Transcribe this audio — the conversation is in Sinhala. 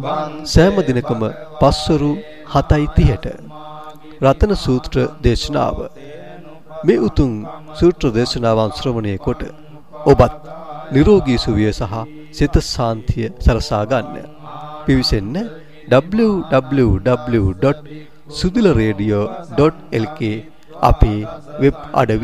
සෑම දිනකම පස්වරු 7:30ට රතන සූත්‍ර දේශනාව. මේ උතුම් සූත්‍ර දේශනාවන් ශ්‍රවණය කොට ඔබත් නිරෝගී සුවය සහ සිත සාන්තිය සලසා ගන්න. පිවිසෙන්න www.sudilaradio.lk අපේ වෙබ් අඩවි